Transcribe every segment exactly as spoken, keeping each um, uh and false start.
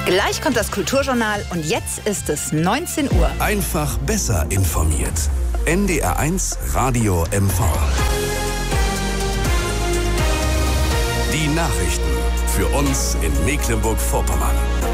Gleich kommt das Kulturjournal und jetzt ist es neunzehn Uhr. Einfach besser informiert. N D R eins Radio M V. Die Nachrichten für uns in Mecklenburg-Vorpommern.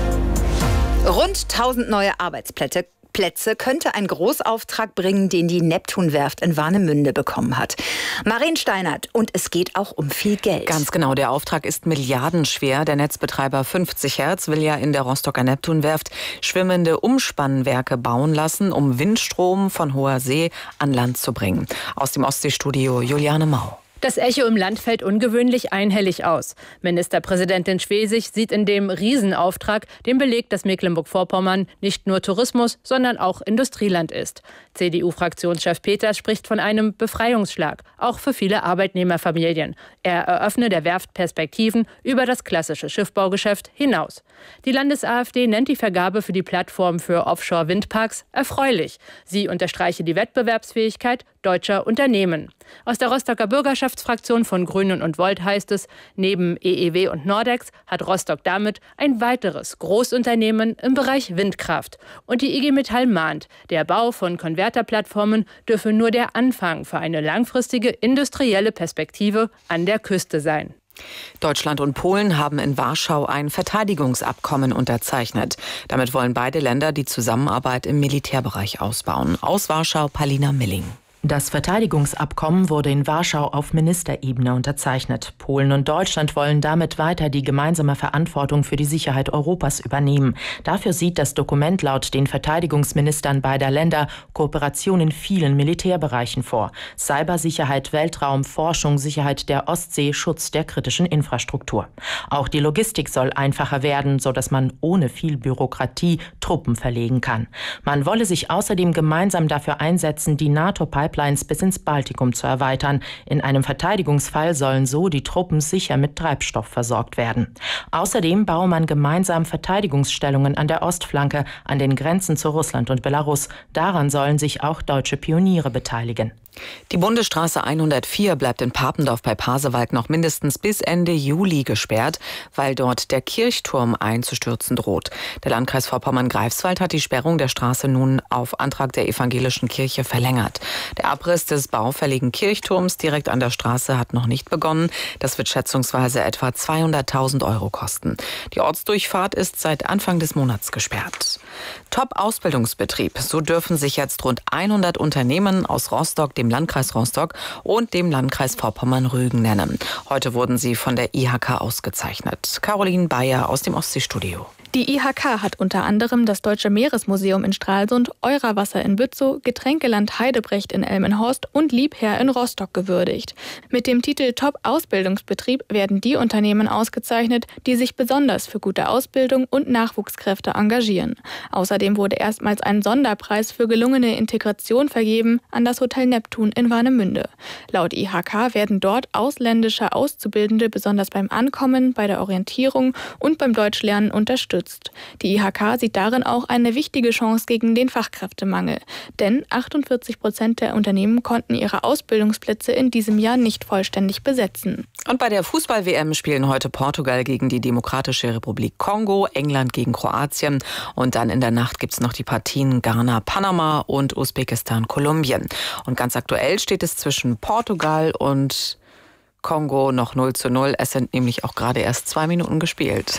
Rund tausend neue Arbeitsplätze Plätze könnte ein Großauftrag bringen, den die Neptunwerft in Warnemünde bekommen hat. Marien Steinert, und es geht auch um viel Geld. Ganz genau, der Auftrag ist milliardenschwer. Der Netzbetreiber fünfzig Hertz will ja in der Rostocker Neptunwerft schwimmende Umspannwerke bauen lassen, um Windstrom von hoher See an Land zu bringen. Aus dem Ostseestudio Juliane Mau. Das Echo im Land fällt ungewöhnlich einhellig aus. Ministerpräsidentin Schwesig sieht in dem Riesenauftrag den Beleg, dass Mecklenburg-Vorpommern nicht nur Tourismus, sondern auch Industrieland ist. C D U-Fraktionschef Peters spricht von einem Befreiungsschlag, auch für viele Arbeitnehmerfamilien. Er eröffne der Werft Perspektiven über das klassische Schiffbaugeschäft hinaus. Die Landes-AfD nennt die Vergabe für die Plattform für Offshore-Windparks erfreulich. Sie unterstreiche die Wettbewerbsfähigkeit deutscher Unternehmen. Aus der Rostocker Bürgerschaftsfraktion von Grünen und Volt heißt es, neben E E W und Nordex hat Rostock damit ein weiteres Großunternehmen im Bereich Windkraft. Und die I G Metall mahnt, der Bau von Konverterplattformen dürfe nur der Anfang für eine langfristige industrielle Perspektive an der Küste sein. Deutschland und Polen haben in Warschau ein Verteidigungsabkommen unterzeichnet. Damit wollen beide Länder die Zusammenarbeit im Militärbereich ausbauen. Aus Warschau Palina Milling. Das Verteidigungsabkommen wurde in Warschau auf Ministerebene unterzeichnet. Polen und Deutschland wollen damit weiter die gemeinsame Verantwortung für die Sicherheit Europas übernehmen. Dafür sieht das Dokument laut den Verteidigungsministern beider Länder Kooperation in vielen Militärbereichen vor. Cybersicherheit, Weltraum, Forschung, Sicherheit der Ostsee, Schutz der kritischen Infrastruktur. Auch die Logistik soll einfacher werden, sodass man ohne viel Bürokratie Truppen verlegen kann. Man wolle sich außerdem gemeinsam dafür einsetzen, die NATO-Pipeline bis ins Baltikum zu erweitern. In einem Verteidigungsfall sollen so die Truppen sicher mit Treibstoff versorgt werden. Außerdem baue man gemeinsam Verteidigungsstellungen an der Ostflanke, an den Grenzen zu Russland und Belarus. Daran sollen sich auch deutsche Pioniere beteiligen. Die Bundesstraße hundertvier bleibt in Papendorf bei Pasewalk noch mindestens bis Ende Juli gesperrt, weil dort der Kirchturm einzustürzen droht. Der Landkreis Vorpommern-Greifswald hat die Sperrung der Straße nun auf Antrag der evangelischen Kirche verlängert. Der Abriss des baufälligen Kirchturms direkt an der Straße hat noch nicht begonnen. Das wird schätzungsweise etwa zweihunderttausend Euro kosten. Die Ortsdurchfahrt ist seit Anfang des Monats gesperrt. Top-Ausbildungsbetrieb. So dürfen sich jetzt rund hundert Unternehmen aus Rostock, dem Landkreis Rostock und dem Landkreis Vorpommern-Rügen nennen. Heute wurden sie von der I H K ausgezeichnet. Caroline Bayer aus dem Ostseestudio. Die I H K hat unter anderem das Deutsche Meeresmuseum in Stralsund, Euraswasser in Bützow, Getränkeland Heidebrecht in Elmenhorst und Liebherr in Rostock gewürdigt. Mit dem Titel Top-Ausbildungsbetrieb werden die Unternehmen ausgezeichnet, die sich besonders für gute Ausbildung und Nachwuchskräfte engagieren. Außerdem wurde erstmals ein Sonderpreis für gelungene Integration vergeben an das Hotel Neptun in Warnemünde. Laut I H K werden dort ausländische Auszubildende besonders beim Ankommen, bei der Orientierung und beim Deutschlernen unterstützt. Die I H K sieht darin auch eine wichtige Chance gegen den Fachkräftemangel. Denn achtundvierzig Prozent der Unternehmen konnten ihre Ausbildungsplätze in diesem Jahr nicht vollständig besetzen. Und bei der Fußball-W M spielen heute Portugal gegen die Demokratische Republik Kongo, England gegen Kroatien und dann in der Nacht gibt es noch die Partien Ghana, Panama und Usbekistan, Kolumbien. Und ganz aktuell steht es zwischen Portugal und Kongo noch null zu null. Es sind nämlich auch gerade erst zwei Minuten gespielt.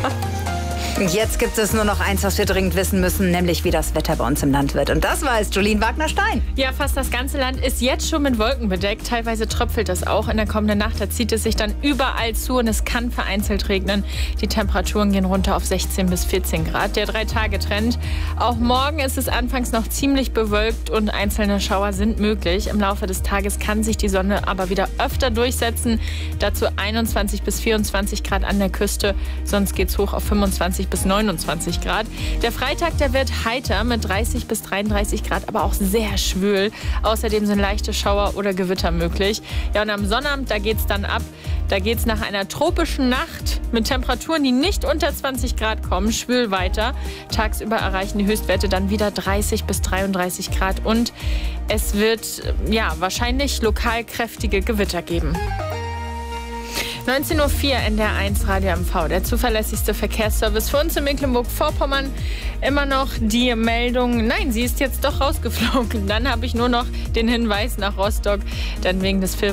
Jetzt gibt es nur noch eins, was wir dringend wissen müssen, nämlich wie das Wetter bei uns im Land wird. Und das weiß Jolien Wagner-Stein. Ja, fast das ganze Land ist jetzt schon mit Wolken bedeckt. Teilweise tröpfelt es auch in der kommenden Nacht. Da zieht es sich dann überall zu und es kann vereinzelt regnen. Die Temperaturen gehen runter auf sechzehn bis vierzehn Grad. Der Drei-Tage-Trend. Auch morgen ist es anfangs noch ziemlich bewölkt und einzelne Schauer sind möglich. Im Laufe des Tages kann sich die Sonne aber wieder öfter durchsetzen. Dazu einundzwanzig bis vierundzwanzig Grad an der Küste. Sonst geht es hoch auf fünfundzwanzig bis neunundzwanzig Grad. Der Freitag, der wird heiter mit dreißig bis dreiunddreißig Grad, aber auch sehr schwül. Außerdem sind leichte Schauer oder Gewitter möglich. Ja, und am Sonnabend, da geht es dann ab. Da geht es nach einer tropischen Nacht mit Temperaturen, die nicht unter zwanzig Grad kommen, schwül weiter. Tagsüber erreichen die Höchstwerte dann wieder dreißig bis dreiunddreißig Grad und es wird ja wahrscheinlich lokal kräftige Gewitter geben. neunzehn Uhr vier N D R eins Radio M V, der zuverlässigste Verkehrsservice für uns in Mecklenburg-Vorpommern. Immer noch die Meldung, nein, sie ist jetzt doch rausgeflogen. Dann habe ich nur noch den Hinweis nach Rostock, denn wegen des Films